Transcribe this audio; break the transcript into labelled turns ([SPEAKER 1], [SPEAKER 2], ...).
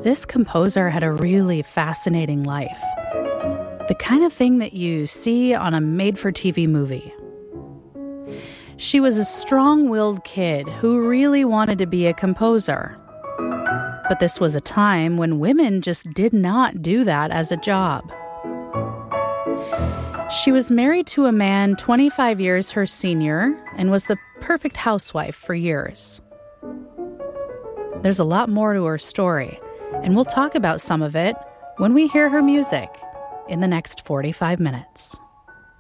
[SPEAKER 1] This composer had a really fascinating life. The kind of thing that you see on a made-for-TV movie. She was a strong-willed kid who really wanted to be a composer. But this was a time when women just did not do that as a job. She was married to a man 25 years her senior and was the perfect housewife for years. There's a lot more to her story, and we'll talk about some of it when we hear her music in the next 45 minutes.